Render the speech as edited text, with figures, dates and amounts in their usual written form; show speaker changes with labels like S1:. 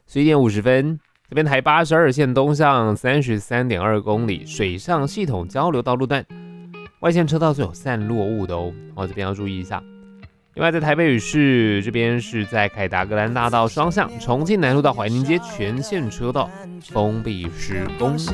S1: 11点50分，这边台82线东向33.2公里，水上系统交流道路段，外线车道是有散落物的哦，这边要注意一下。另外，在台北市这边是在凯达格兰大道双向，重庆南路到怀宁街全线车道封闭施工。